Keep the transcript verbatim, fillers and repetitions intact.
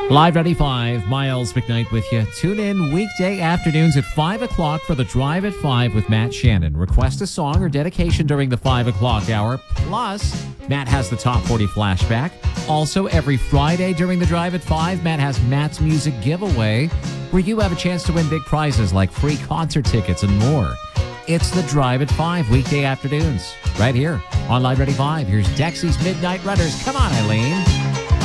Live ninety-five, Miles McKnight with you. Tune in weekday afternoons at five o'clock for the Drive at five with Matt Shannon. Request a song or dedication during the five o'clock hour. Plus, Matt has the Top forty flashback. Also, every Friday during the Drive at five, Matt has Matt's Music Giveaway, where you have a chance to win big prizes like free concert tickets and more. It's the Drive at five weekday afternoons, right here on Live ninety-five. Here's Dexy's Midnight Runners. Come on, Eileen.